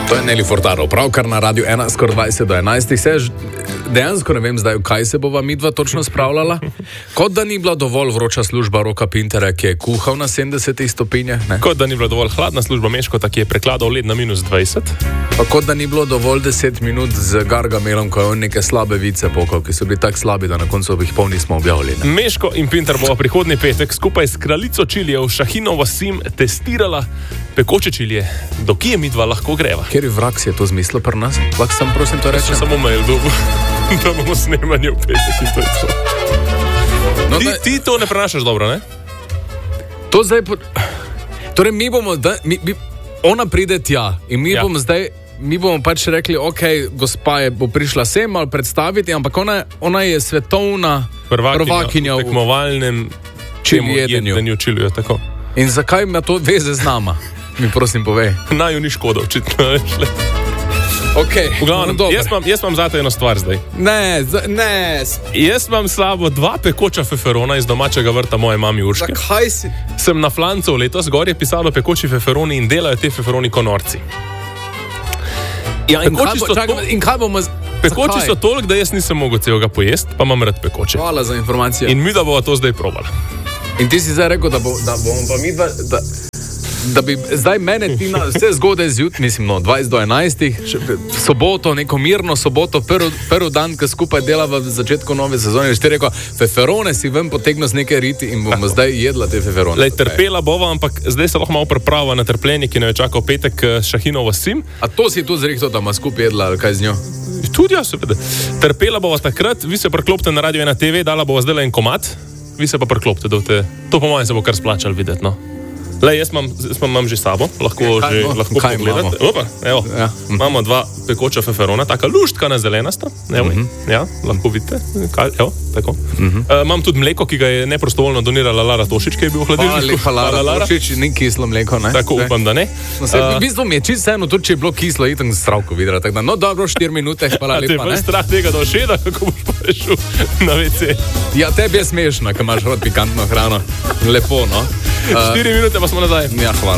To je Nelly Furtado, pravkar na Radiu 1, skoraj 20 do 11. Dejansko ne vem zdaj, v kaj se bova midva točno spravljala. Kot da ni bila dovolj vroča služba Roka Pintera, ki je kuhal na 70 stopinjah. Kot da ni bila dovolj hladna služba Meškota, ki je prekladal led na -20. Pa kot da ni bilo dovolj 10 minut z Gargamelom, ko je on neke slabe vice pokal, ki so bili tako slabi, da na koncu jih pol nismo objavili. Ne? Meško in Pinter bova prihodnji petek skupaj s kraljico čilijev Šahino Vasim testirala pekoče čilije. Do kje midva lahko greva? Ker je vrag si je to zmislil pri nas? Lahko sem prosim to reči. Samo mail dobu, da bomo snemanje v petek in to je to. No, ti to ne prenašaš dobro, ne? To zdaj... Torej, mi bomo... Ona pride tja in mi bomo zdaj... Mi bomo pač rekli, ok, gospa bo prišla sem malo predstaviti, ampak ona je svetovna prvakinja v tekmovalnem jedenju čiliju, tako. In zakaj ima to veze z nama? Mi prosim povej. Naju ni škoda, očitno. Okay, v glavnem, jaz imam zate eno stvar zdaj. Ne. Jaz imam slabo 2 pekoča feferona iz domačega vrta moje mami Urške. Zakaj si? Sem na Flancov letos, gor je pisalo pekoči feferoni in delajo te feferoni konorci. Ja, in kaj bomo... Pekoči so toliko, da jaz nisem mogel celega pojesti, pa imam rad pekoče. Hvala za informacijo. In mi da bova to zdaj probala. In ti si zdaj rekel, da bomo pa mi da bi zdaj mene ti na vse zgodaj zjutraj, mislim, 20 do 11, soboto, neko mirno soboto, prvi dan, ko skupaj delava v začetku nove sezone, ti rekel, feferone si ven potegnil z neke riti in bomo zdaj jedla te feferone. Lej, trpela bova, ampak zdaj se lahko malo priprava na trpljenje, ki ne je čakal petek Šahino Vasim. A to si tu zrihto, da ima skupaj jedla, ali kaj z njo? Tudi ja, seveda. Trpela bova takrat, vi se priklopite na Radio 1 TV, dala bova zdaj en komad, vi se pa priklopite, to po mojem se bo kar splačal videti, no. Lej, jaz imam že sabo, lahko pogledate. Opa, evo, ja. Imamo 2 pekoča feferona, taka luštkana zelenasta, evo, ja, lahko vidite, evo, tako. Imam tudi mleko, ki ga je neprostovoljno donirala Lara Tošič, ki je bil v hladilniku. Hvala Lara Tošič, ni kislo mleko, ne? Tako, upam, da ne. V bistvu mi je čisto eno, tudi če je bilo kislo, itam stravko videla, tako da, no dobro, 4 minute, hvala lepa, ne? Te je strah tega do šeda, kako boš pa rešil na WC. Ja, tebi je smešno, ko imaš rad pikantno hrano. Lepo, no? 4 minute pa smo nazaj. Ja, hvala.